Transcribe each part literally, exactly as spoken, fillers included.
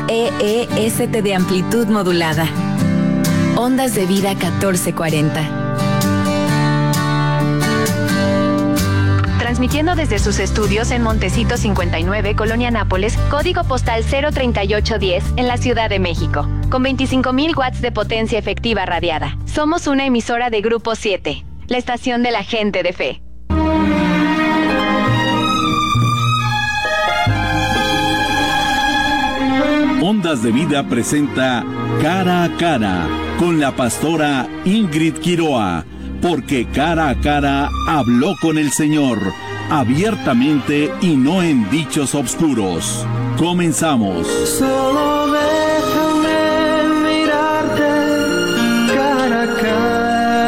E E S T de amplitud modulada. Ondas de vida catorce cuarenta. Transmitiendo desde sus estudios en Montecito cincuenta y nueve, Colonia Nápoles, código postal cero treinta y ocho diez, en la Ciudad de México, con veinticinco mil watts de potencia efectiva radiada. Somos una emisora de Grupo siete, la estación de la gente de fe. Ondas de Vida presenta Cara a Cara con la pastora Ingrid Quiroa, porque cara a cara habló con el Señor, abiertamente y no en dichos obscuros. Comenzamos. Solo déjame mirarte cara a cara.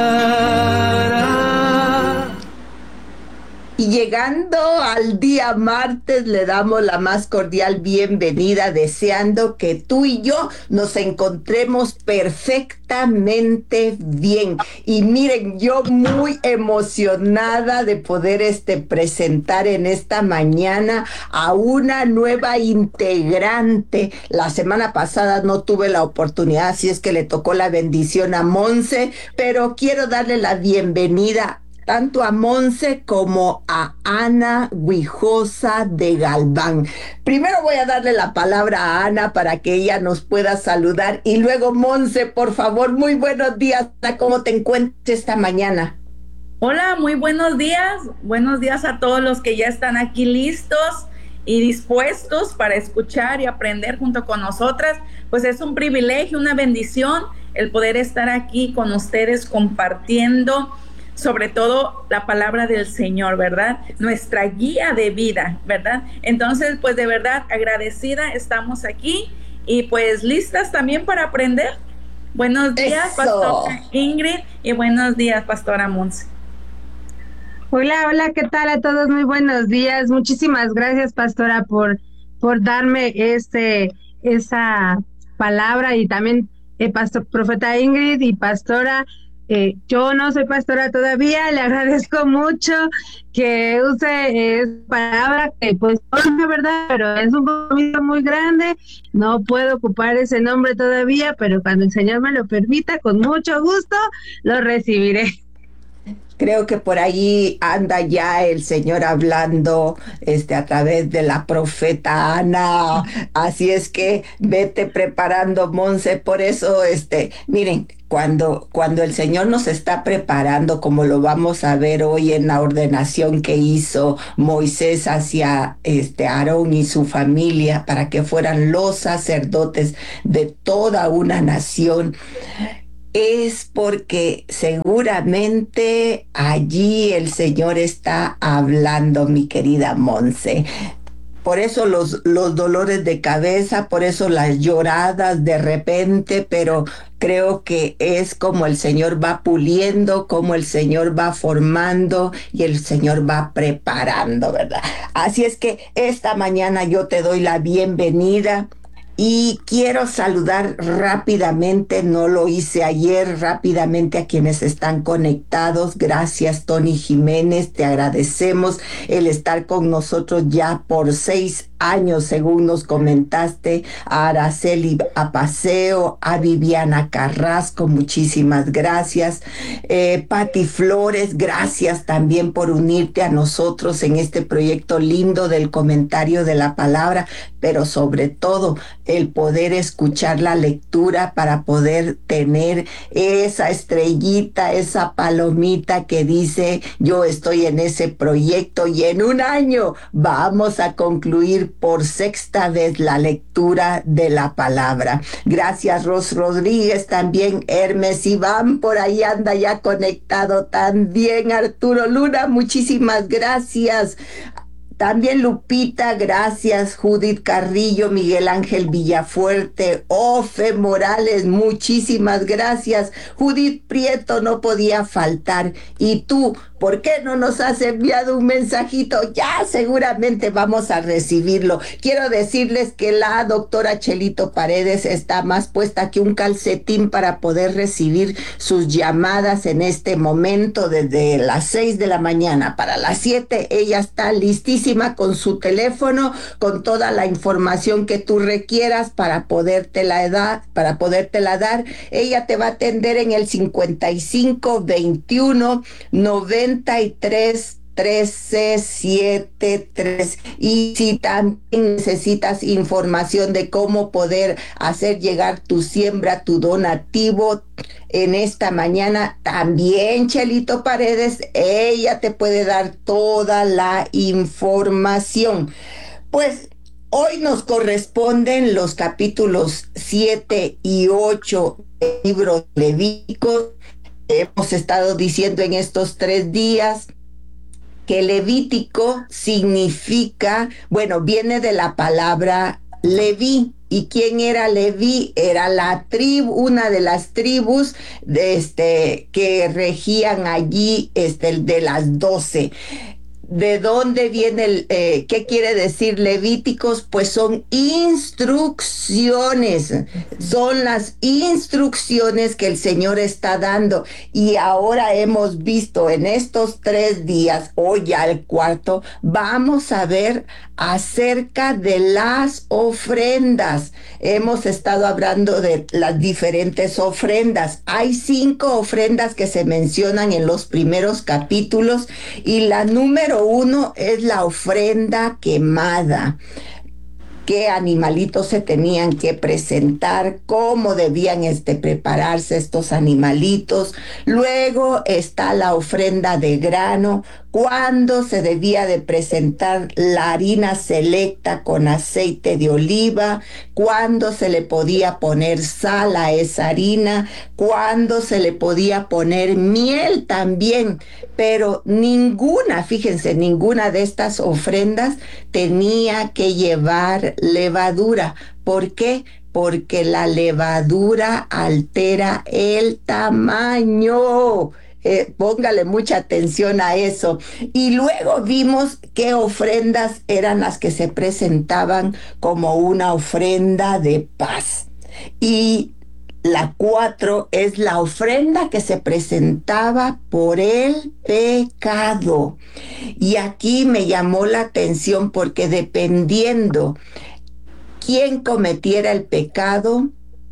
Y llegando al día martes, le damos la más cordial bienvenida, deseando que tú y yo nos encontremos perfectamente bien. Y miren, yo muy emocionada de poder este, presentar en esta mañana a una nueva integrante. La semana pasada no tuve la oportunidad, así es que le tocó la bendición a Monse, pero quiero darle la bienvenida tanto a Monse como a Ana Guijosa de Galván. Primero voy a darle la palabra a Ana para que ella nos pueda saludar, y luego Monse, por favor. Muy buenos días. ¿Cómo te encuentras esta mañana? Hola, muy buenos días. Buenos días a todos los que ya están aquí listos y dispuestos para escuchar y aprender junto con nosotras. Pues es un privilegio, una bendición el poder estar aquí con ustedes compartiendo sobre todo la palabra del Señor, ¿verdad? Nuestra guía de vida, ¿verdad? Entonces, pues de verdad agradecida estamos aquí y pues listas también para aprender. Buenos días, Eso. Pastora Ingrid, y buenos días, Pastora Monse. Hola, hola, ¿qué tal a todos? Muy buenos días. Muchísimas gracias, Pastora, por, por darme este, esa palabra, y también eh, Pastor, Profeta Ingrid y Pastora. Eh, yo no soy pastora todavía, le agradezco mucho que use esa palabra, que pues no es verdad, pero es un compromiso muy grande. No puedo ocupar ese nombre todavía, pero cuando el Señor me lo permita, con mucho gusto lo recibiré. Creo que por ahí anda ya el Señor hablando este, a través de la profeta Ana. Así es que vete preparando, Monse. Por eso, este, miren, cuando, cuando el Señor nos está preparando, como lo vamos a ver hoy en la ordenación que hizo Moisés hacia este, Aarón y su familia para que fueran los sacerdotes de toda una nación, es porque seguramente allí el Señor está hablando, mi querida Monse. Por eso los, los dolores de cabeza, por eso las lloradas de repente, pero creo que es como el Señor va puliendo, como el Señor va formando y el Señor va preparando, ¿verdad? Así es que esta mañana yo te doy la bienvenida. Y quiero saludar rápidamente, no lo hice ayer, rápidamente a quienes están conectados. Gracias, Tony Jiménez, te agradecemos el estar con nosotros ya por seis años, según nos comentaste. A Araceli Apaseo, a Viviana Carrasco, muchísimas gracias. Eh, Pati Flores, gracias también por unirte a nosotros en este proyecto lindo del comentario de la palabra, pero sobre todo el poder escuchar la lectura para poder tener esa estrellita, esa palomita que dice: yo estoy en ese proyecto y en un año vamos a concluir por sexta vez la lectura de la palabra. Gracias, Ros Rodríguez, también Hermes Iván, por ahí anda ya conectado también. Arturo Luna, muchísimas gracias. También Lupita, gracias. Judith Carrillo, Miguel Ángel Villafuerte, Ofe Morales, muchísimas gracias. Judith Prieto no podía faltar. Y tú, ¿por qué no nos has enviado un mensajito? Ya seguramente vamos a recibirlo. Quiero decirles que la doctora Chelito Paredes está más puesta que un calcetín para poder recibir sus llamadas en este momento, desde las seis de la mañana para las siete. Ella está listísima próxima con su teléfono, con toda la información que tú requieras para podértela dar, para podértela dar. Ella te va a atender en el cincuenta y cinco veintiuno noventa y tres trece setenta y tres. Y si también necesitas información de cómo poder hacer llegar tu siembra, tu donativo en esta mañana, también Chelito Paredes, ella te puede dar toda la información. Pues hoy nos corresponden los capítulos siete y ocho del libro Levítico. Hemos estado diciendo en estos tres días que Levítico significa, bueno, viene de la palabra Leví. ¿Y quién era Leví? Era la tribu, una de las tribus de este, que regían allí este, de las doce. ¿De dónde viene el, eh, qué quiere decir Levíticos? Pues son instrucciones, son las instrucciones que el Señor está dando. Y ahora hemos visto en estos tres días, hoy ya el cuarto, vamos a ver acerca de las ofrendas. Hemos estado hablando de las diferentes ofrendas. Hay cinco ofrendas que se mencionan en los primeros capítulos y la número uno es la ofrenda quemada. Qué animalitos se tenían que presentar, cómo debían este, prepararse estos animalitos. Luego está la ofrenda de grano, cuándo se debía de presentar la harina selecta con aceite de oliva, cuándo se le podía poner sal a esa harina, cuándo se le podía poner miel también, pero ninguna, fíjense, ninguna de estas ofrendas tenía que llevar levadura. ¿Por qué? Porque la levadura altera el tamaño. Eh, póngale mucha atención a eso. Y luego vimos qué ofrendas eran las que se presentaban como una ofrenda de paz. Y la cuatro es la ofrenda que se presentaba por el pecado. Y aquí me llamó la atención porque dependiendo quién cometiera el pecado,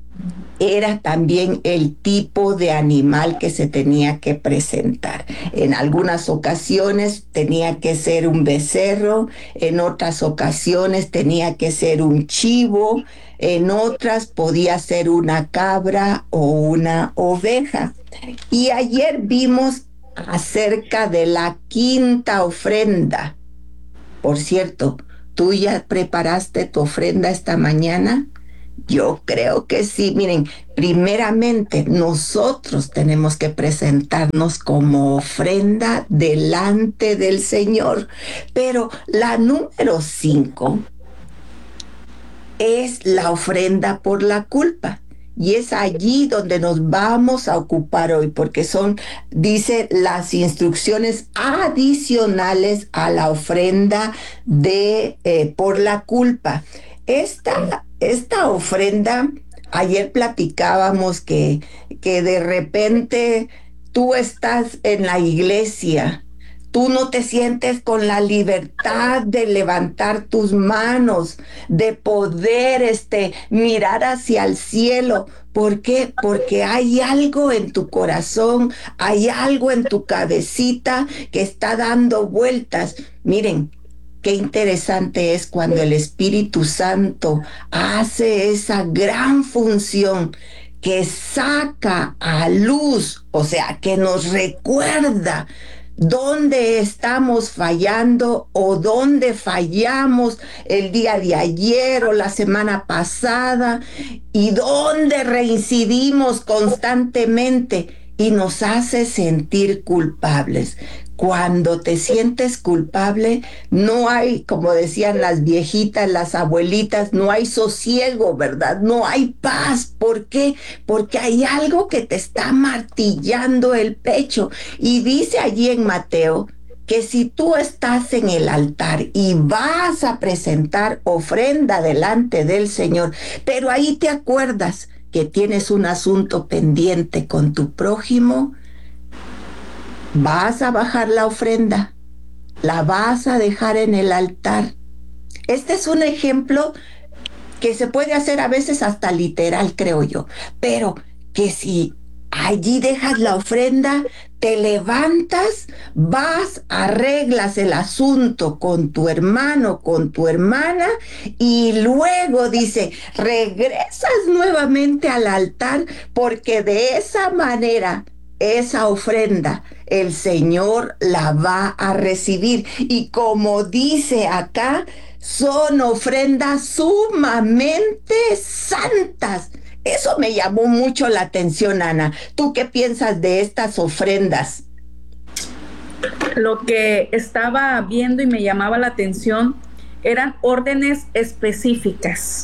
era también el tipo de animal que se tenía que presentar. En algunas ocasiones tenía que ser un becerro, en otras ocasiones tenía que ser un chivo, en otras podía ser una cabra o una oveja. Y ayer vimos acerca de la quinta ofrenda. Por cierto, ¿tú ya preparaste tu ofrenda esta mañana? Yo creo que sí. Miren, primeramente nosotros tenemos que presentarnos como ofrenda delante del Señor. Pero la número cinco es la ofrenda por la culpa. Y es allí donde nos vamos a ocupar hoy, porque son, dice, las instrucciones adicionales a la ofrenda de eh, por la culpa. Esta, esta ofrenda, ayer platicábamos que, que de repente tú estás en la iglesia, tú no te sientes con la libertad de levantar tus manos, de poder este, mirar hacia el cielo. ¿Por qué? Porque hay algo en tu corazón, hay algo en tu cabecita que está dando vueltas. Miren, qué interesante es cuando el Espíritu Santo hace esa gran función que saca a luz, o sea, que nos recuerda dónde estamos fallando o dónde fallamos el día de ayer o la semana pasada y dónde reincidimos constantemente y nos hace sentir culpables. Cuando te sientes culpable, no hay, como decían las viejitas, las abuelitas, no hay sosiego, ¿verdad? No hay paz. ¿Por qué? Porque hay algo que te está martillando el pecho. Y dice allí en Mateo que si tú estás en el altar y vas a presentar ofrenda delante del Señor, pero ahí te acuerdas que tienes un asunto pendiente con tu prójimo, vas a bajar la ofrenda la vas a dejar en el altar. Este es un ejemplo que se puede hacer a veces hasta literal, creo yo, pero que si allí dejas la ofrenda, te levantas, vas, arreglas el asunto con tu hermano, con tu hermana, y luego dice, regresas nuevamente al altar, porque de esa manera, esa ofrenda, el Señor la va a recibir. Y como dice acá, son ofrendas sumamente santas. Eso me llamó mucho la atención, Ana. ¿Tú qué piensas de estas ofrendas? Lo que estaba viendo y me llamaba la atención eran órdenes específicas.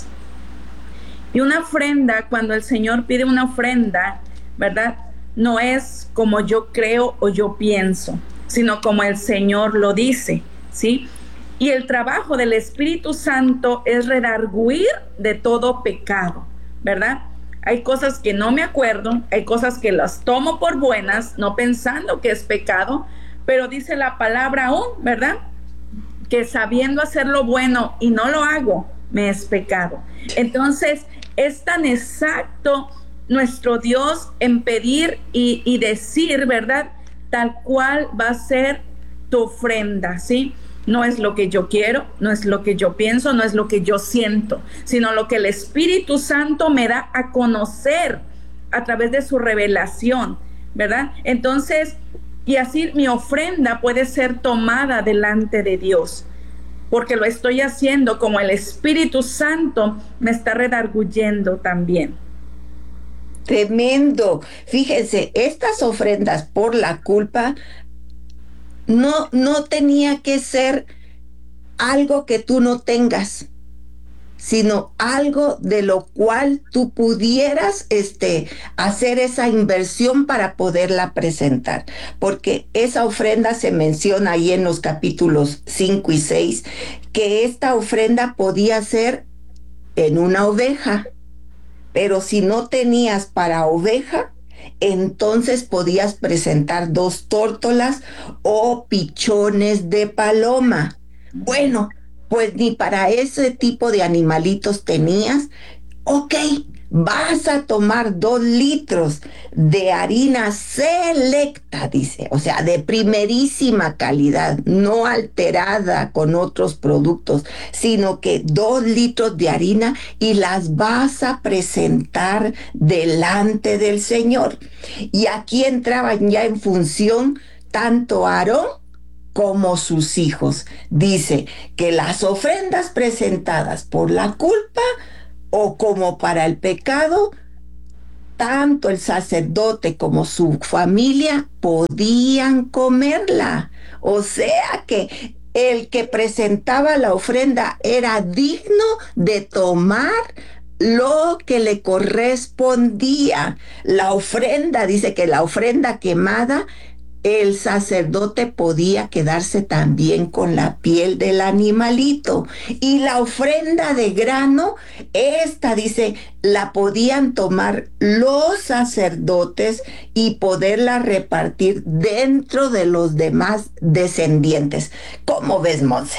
Y una ofrenda, cuando el Señor pide una ofrenda, ¿verdad? No es como yo creo o yo pienso, sino como el Señor lo dice, ¿sí? Y el trabajo del Espíritu Santo es redarguir de todo pecado, ¿verdad? Hay cosas que no me acuerdo, hay cosas que las tomo por buenas, no pensando que es pecado, pero dice la palabra aún, ¿verdad? Que sabiendo hacer lo bueno y no lo hago, me es pecado. Entonces, es tan exacto nuestro Dios en pedir y, y decir, ¿verdad? Tal cual va a ser tu ofrenda, ¿sí? No es lo que yo quiero, no es lo que yo pienso, no es lo que yo siento, sino lo que el Espíritu Santo me da a conocer a través de su revelación, ¿verdad? Entonces, y así mi ofrenda puede ser tomada delante de Dios, porque lo estoy haciendo como el Espíritu Santo me está redarguyendo también. Tremendo. Fíjense, estas ofrendas por la culpa no, no tenía que ser algo que tú no tengas, sino algo de lo cual tú pudieras este, hacer esa inversión para poderla presentar. Porque esa ofrenda se menciona ahí en los capítulos cinco y seis, que esta ofrenda podía ser en una oveja, pero si no tenías para oveja, entonces podías presentar dos tórtolas o pichones de paloma. Bueno, pues ni para ese tipo de animalitos tenías. Ok, vas a tomar dos litros de harina selecta, dice, o sea, de primerísima calidad, no alterada con otros productos, sino que dos litros de harina y las vas a presentar delante del Señor. Y aquí entraban ya en función tanto Aarón como sus hijos. Dice que las ofrendas presentadas por la culpa o como para el pecado, tanto el sacerdote como su familia podían comerla. O sea que el que presentaba la ofrenda era digno de tomar lo que le correspondía. La ofrenda, dice que la ofrenda quemada, el sacerdote podía quedarse también con la piel del animalito. Y la ofrenda de grano, esta dice, la podían tomar los sacerdotes y poderla repartir dentro de los demás descendientes. ¿Cómo ves, Monse?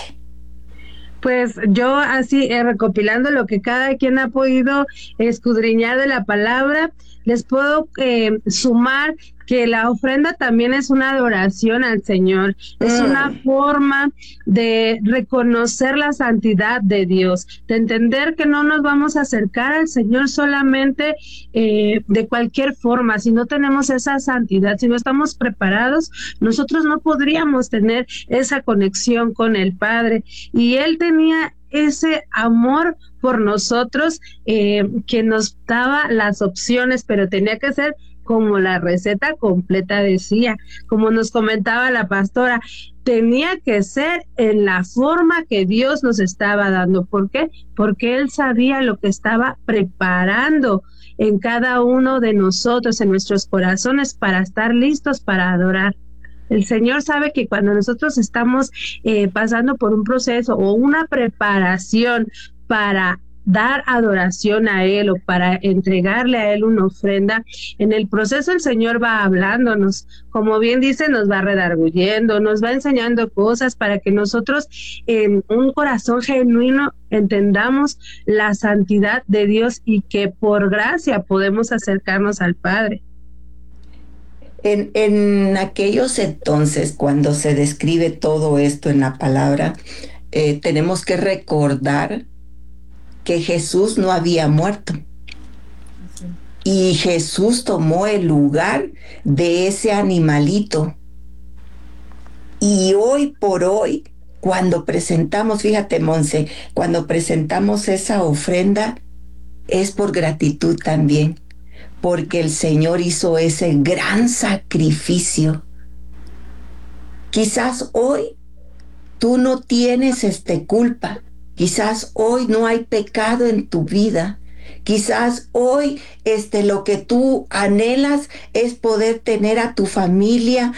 Pues yo así eh, recopilando lo que cada quien ha podido escudriñar de la palabra, les puedo eh, sumar que la ofrenda también es una adoración al Señor, es mm. una forma de reconocer la santidad de Dios, de entender que no nos vamos a acercar al Señor solamente eh, de cualquier forma. Si no tenemos esa santidad, si no estamos preparados, nosotros no podríamos tener esa conexión con el Padre. Y Él tenía ese amor por nosotros eh, que nos daba las opciones, pero tenía que ser como la receta completa decía, como nos comentaba la pastora, tenía que ser en la forma que Dios nos estaba dando. ¿Por qué? Porque Él sabía lo que estaba preparando en cada uno de nosotros, en nuestros corazones, para estar listos para adorar. El Señor sabe que cuando nosotros estamos eh, pasando por un proceso o una preparación para dar adoración a Él o para entregarle a Él una ofrenda, en el proceso el Señor va hablándonos, como bien dice, nos va redarguyendo, nos va enseñando cosas para que nosotros en un corazón genuino entendamos la santidad de Dios y que por gracia podemos acercarnos al Padre. En, en aquellos entonces, cuando se describe todo esto en la palabra, eh, tenemos que recordar que Jesús no había muerto. Y Jesús tomó el lugar de ese animalito. Y hoy por hoy, cuando presentamos, fíjate, Monse, cuando presentamos esa ofrenda, es por gratitud también, porque el Señor hizo ese gran sacrificio. Quizás hoy tú no tienes este culpa. Quizás hoy no hay pecado en tu vida. Quizás hoy este, lo que tú anhelas es poder tener a tu familia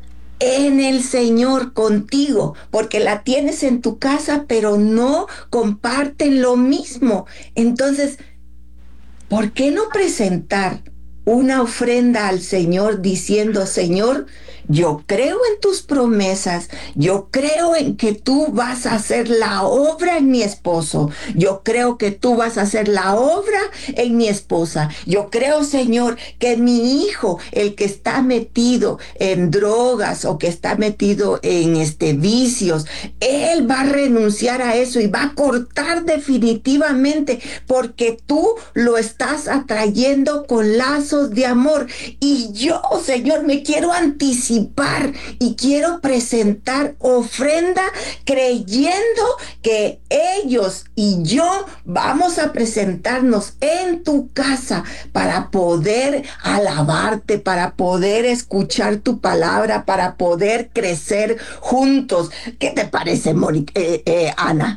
en el Señor contigo, porque la tienes en tu casa, pero no comparten lo mismo. Entonces, ¿por qué no presentar una ofrenda al Señor diciendo, Señor, yo creo en tus promesas, yo creo en que tú vas a hacer la obra en mi esposo, yo creo que tú vas a hacer la obra en mi esposa, yo creo, Señor, que mi hijo, el que está metido en drogas o que está metido en este vicios, él va a renunciar a eso y va a cortar definitivamente, porque tú lo estás atrayendo con lazos de amor. Y yo, Señor, me quiero anticipar y quiero presentar ofrenda creyendo que ellos y yo vamos a presentarnos en tu casa para poder alabarte, para poder escuchar tu palabra, para poder crecer juntos. ¿Qué te parece, Mónica, eh, eh, Ana?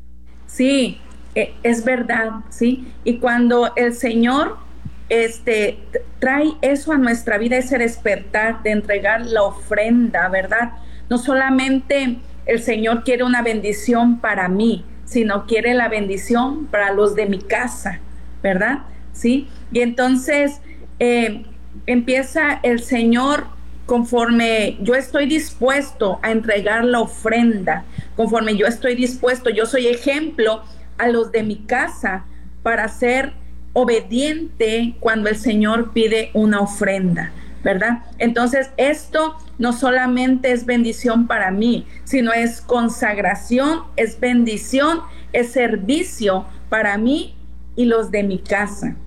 Sí, eh, es verdad, sí. Y cuando el Señor este trae eso a nuestra vida, ese despertar de entregar la ofrenda, ¿verdad? No solamente el Señor quiere una bendición para mí, sino quiere la bendición para los de mi casa, ¿verdad? Sí. Y entonces eh, empieza el Señor, conforme yo estoy dispuesto a entregar la ofrenda, conforme yo estoy dispuesto, yo soy ejemplo a los de mi casa para ser obediente cuando el Señor pide una ofrenda, ¿verdad? Entonces esto no solamente es bendición para mí, sino es consagración, es bendición, es servicio para mí y los de mi casa.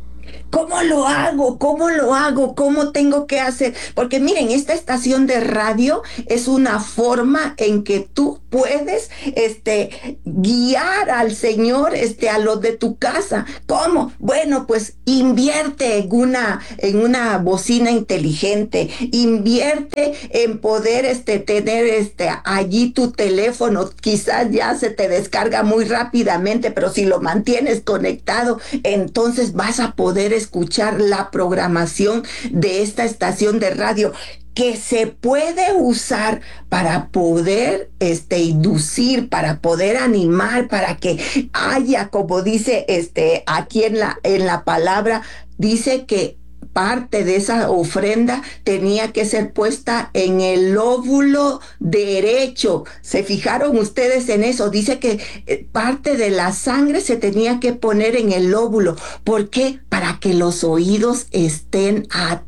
¿Cómo lo hago? ¿Cómo lo hago? ¿Cómo tengo que hacer? Porque miren, esta estación de radio es una forma en que tú puedes este, guiar al Señor este, a los de tu casa. ¿Cómo? Bueno, pues invierte en una, en una bocina inteligente, invierte en poder este, tener este, allí tu teléfono. Quizás ya se te descarga muy rápidamente, pero si lo mantienes conectado, entonces vas a poder escuchar la programación de esta estación de radio, que se puede usar para poder este, inducir, para poder animar, para que haya, como dice este, aquí en la, en la palabra, dice que parte de esa ofrenda tenía que ser puesta en el lóbulo derecho. ¿Se fijaron ustedes en eso? Dice que parte de la sangre se tenía que poner en el lóbulo. ¿Por qué? Para que los oídos estén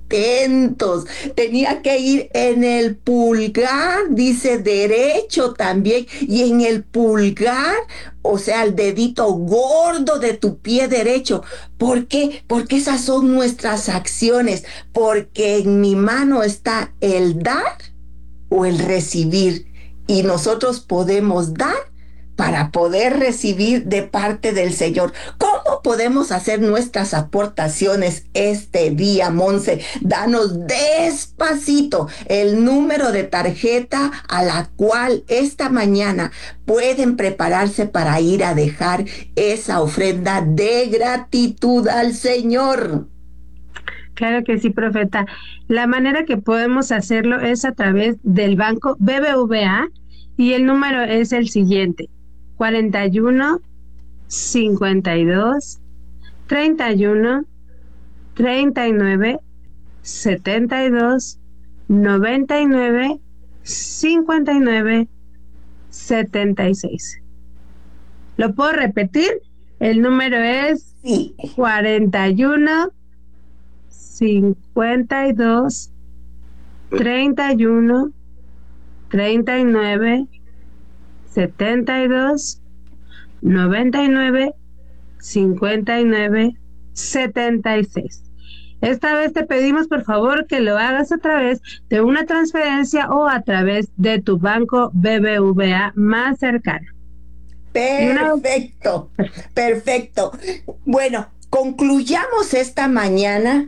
atentos. Tenía que ir en el pulgar, dice derecho también, y en el pulgar, o sea, el dedito gordo de tu pie derecho. ¿Por qué? Porque esas son nuestras acciones, porque en mi mano está el dar o el recibir, y nosotros podemos dar para poder recibir de parte del Señor. ¿Cómo podemos hacer nuestras aportaciones este día, Monse? Danos despacito el número de tarjeta a la cual esta mañana pueden prepararse para ir a dejar esa ofrenda de gratitud al Señor. Claro que sí, profeta. La manera que podemos hacerlo es a través del banco B B V A, y el número es el siguiente: cuarenta y uno, cincuenta y dos, treinta y uno, treinta y nueve, setenta y dos, noventa y nueve, cincuenta y nueve, setenta y seis. ¿Lo puedo repetir? El número es Sí. cuarenta y uno, cincuenta y dos, treinta y uno, treinta y nueve, setenta y dos, noventa y nueve, cincuenta y nueve, setenta y seis. Esta vez te pedimos por favor que lo hagas a través de una transferencia o a través de tu banco B B V A más cercano. Perfecto, perfecto. Bueno, concluyamos esta mañana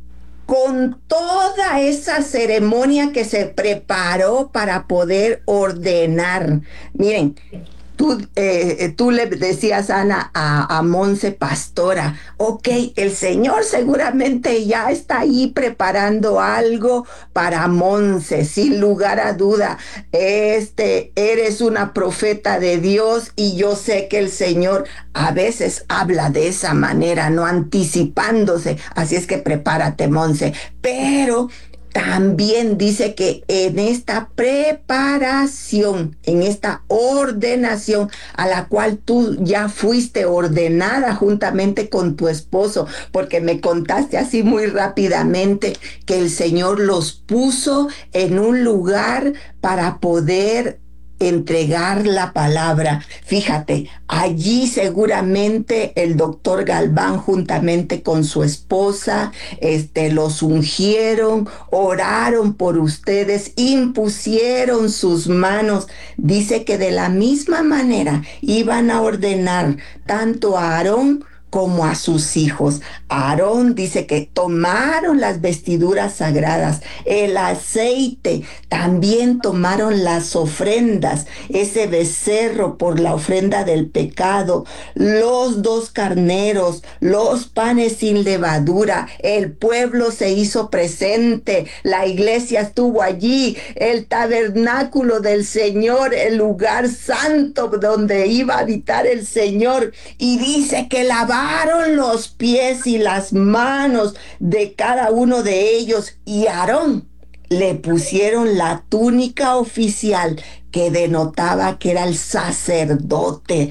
con toda esa ceremonia que se preparó para poder ordenar. Miren, tú, eh, tú le decías, Ana, a, a Monse Pastora, ok, el Señor seguramente ya está ahí preparando algo para Monse, sin lugar a duda. Este, eres una profeta de Dios y yo sé que el Señor a veces habla de esa manera, no anticipándose. Así es que prepárate, Monse. Pero también dice que en esta preparación, en esta ordenación a la cual tú ya fuiste ordenada juntamente con tu esposo, porque me contaste así muy rápidamente que el Señor los puso en un lugar para poder entregar la palabra. Fíjate, allí seguramente el doctor Galván juntamente con su esposa, este, los ungieron, oraron por ustedes, impusieron sus manos. Dice que de la misma manera iban a ordenar tanto a Aarón como a sus hijos. Aarón dice que tomaron las vestiduras sagradas, el aceite, también tomaron las ofrendas, ese becerro por la ofrenda del pecado, los dos carneros, los panes sin levadura. El pueblo se hizo presente, la iglesia estuvo allí, el tabernáculo del Señor, el lugar santo donde iba a habitar el Señor, y dice que lavaron los pies y las manos de cada uno de ellos, y a Aarón le pusieron la túnica oficial que denotaba que era el sacerdote.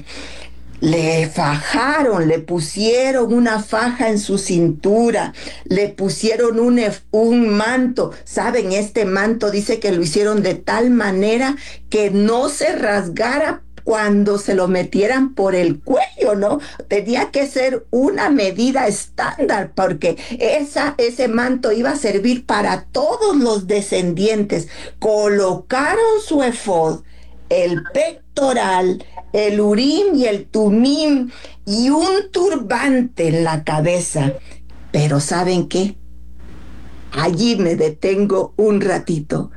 Le fajaron, le pusieron una faja en su cintura, le pusieron un, un manto. ¿Saben? Este manto dice que lo hicieron de tal manera que no se rasgara cuando se lo metieran por el cuello, ¿no? Tenía que ser una medida estándar, porque esa, ese manto iba a servir para todos los descendientes. Colocaron su efod, el pectoral, el urim y el tumim y un turbante en la cabeza. Pero ¿saben qué? Allí me detengo un ratito.